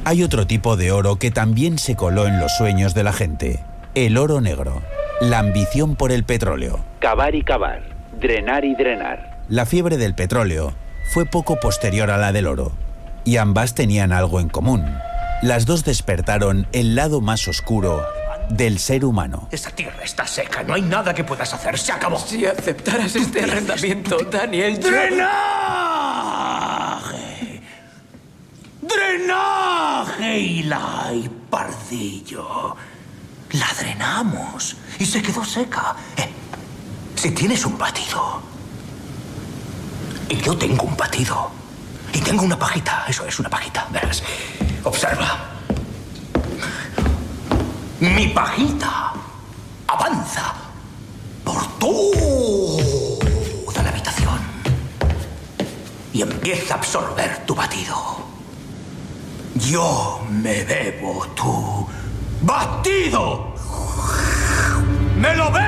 Hay otro tipo de oro que también se coló en los sueños de la gente. El oro negro. La ambición por el petróleo. Cavar y cavar. Drenar y drenar. La fiebre del petróleo fue poco posterior a la del oro. Y ambas tenían algo en común. Las dos despertaron el lado más oscuro del ser humano. Esa tierra está seca, no hay nada que puedas hacer, se acabó. Si aceptaras este arrendamiento, Daniel... ¡Drenaje! ¡Drenaje, Eli, pardillo! La drenamos y se quedó seca. Si tienes un batido... Y yo tengo un batido. Y tengo una pajita, eso es una pajita, verás. Observa. Mi pajita avanza por toda la habitación y empieza a absorber tu batido. Yo me bebo tu batido. ¡Me lo bebo!